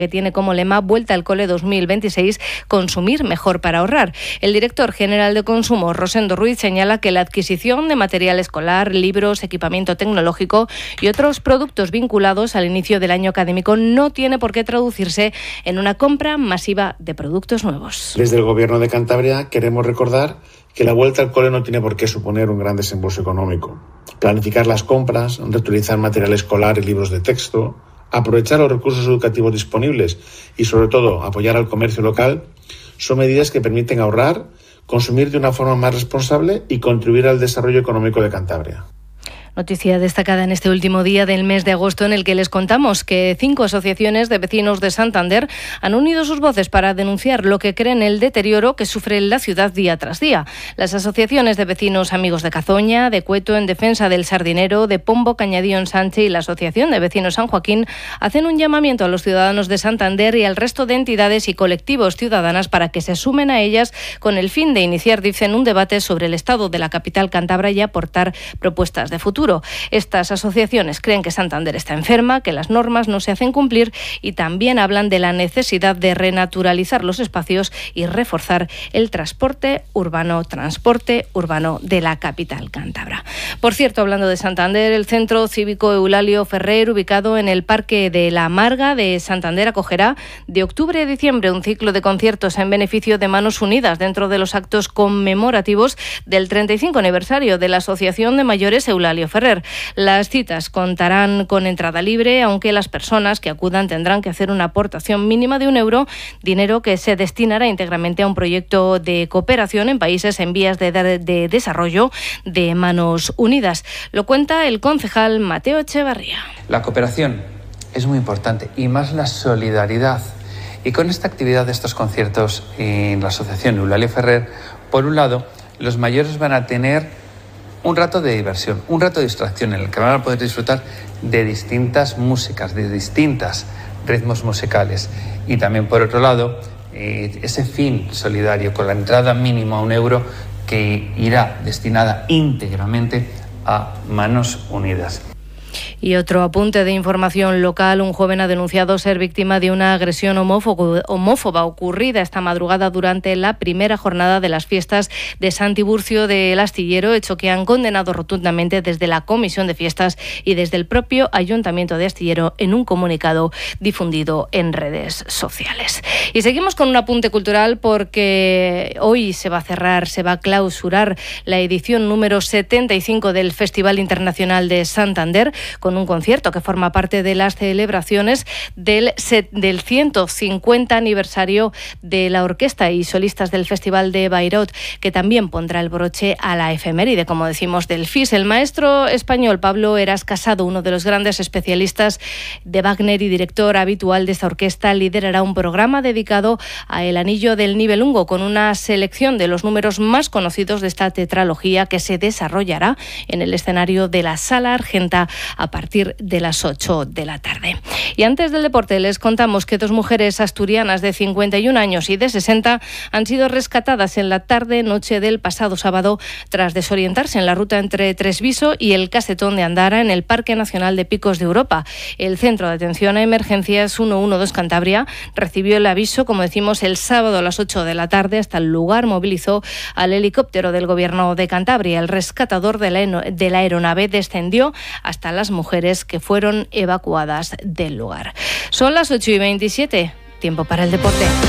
que tiene como lema Vuelta al Cole 2026, consumir mejor para ahorrar. El director general de Consumo, Rosendo Ruiz, señala que la adquisición de material escolar, libros, equipamiento tecnológico y otros productos vinculados al inicio del año académico no tiene por qué traducirse en una compra masiva de productos nuevos. Desde el Gobierno de Cantabria queremos recordar que la vuelta al cole no tiene por qué suponer un gran desembolso económico. Planificar las compras, reutilizar material escolar y libros de texto, aprovechar los recursos educativos disponibles y, sobre todo, apoyar al comercio local son medidas que permiten ahorrar, consumir de una forma más responsable y contribuir al desarrollo económico de Cantabria. Noticia destacada en este último día del mes de agosto, en el que les contamos que 5 asociaciones de vecinos de Santander han unido sus voces para denunciar lo que creen el deterioro que sufre la ciudad día tras día. Las asociaciones de vecinos Amigos de Cazoña, de Cueto en defensa del Sardinero, de Pombo, Cañadío en Sánchez y la Asociación de Vecinos San Joaquín hacen un llamamiento a los ciudadanos de Santander y al resto de entidades y colectivos ciudadanas para que se sumen a ellas con el fin de iniciar, dicen, un debate sobre el estado de la capital cántabra y aportar propuestas de futuro. Estas asociaciones creen que Santander está enferma, que las normas no se hacen cumplir y también hablan de la necesidad de renaturalizar los espacios y reforzar el transporte urbano de la capital cántabra. Por cierto, hablando de Santander, el Centro Cívico Eulalio Ferrer, ubicado en el Parque de la Marga de Santander, acogerá de octubre a diciembre un ciclo de conciertos en beneficio de Manos Unidas dentro de los actos conmemorativos del 35 aniversario de la Asociación de Mayores Eulalio Ferrer. Las citas contarán con entrada libre, aunque las personas que acudan tendrán que hacer una aportación mínima de €1, dinero que se destinará íntegramente a un proyecto de cooperación en países en vías de desarrollo de Manos Unidas. Lo cuenta el concejal Mateo Echevarría. La cooperación es muy importante y más la solidaridad. Y con esta actividad de estos conciertos en la Asociación Eulalio Ferrer, por un lado, los mayores van a tener un rato de diversión, un rato de distracción en el que van a poder disfrutar de distintas músicas, de distintos ritmos musicales. Y también, por otro lado, ese fin solidario con la entrada mínima a €1 que irá destinada íntegramente a Manos Unidas. Y otro apunte de información local: un joven ha denunciado ser víctima de una agresión homófoba ocurrida esta madrugada durante la primera jornada de las fiestas de San Tiburcio del Astillero, hecho que han condenado rotundamente desde la Comisión de Fiestas y desde el propio Ayuntamiento de Astillero en un comunicado difundido en redes sociales. Y seguimos con un apunte cultural, porque hoy se va a clausurar la edición número 75 del Festival Internacional de Santander, con un concierto que forma parte de las celebraciones del 150 aniversario de la orquesta y solistas del Festival de Bayreuth, que también pondrá el broche a la efeméride, como decimos, del FIS. El maestro español Pablo Heras Casado, uno de los grandes especialistas de Wagner y director habitual de esta orquesta, liderará un programa dedicado a El Anillo del Nibelungo, con una selección de los números más conocidos de esta tetralogía, que se desarrollará en el escenario de la Sala Argenta a partir de las 8 de la tarde. Y antes del deporte, les contamos que 2 mujeres asturianas de 51 años y de 60 han sido rescatadas en la tarde-noche del pasado sábado tras desorientarse en la ruta entre Tresviso y el Casetón de Andara, en el Parque Nacional de Picos de Europa. El Centro de Atención a Emergencias 112 Cantabria recibió el aviso, como decimos, el sábado a las 8 de la tarde. Hasta el lugar movilizó al helicóptero del Gobierno de Cantabria. El rescatador de la aeronave descendió hasta las mujeres, que fueron evacuadas del lugar. Son las 8:27, tiempo para el deporte.